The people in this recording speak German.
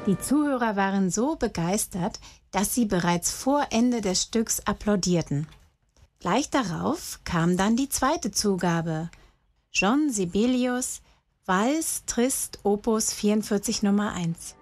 Die Zuhörer waren so begeistert, dass sie bereits vor Ende des Stücks applaudierten. Gleich darauf kam dann die zweite Zugabe. Jean Sibelius, Valse Triste Opus 44 Nummer 1.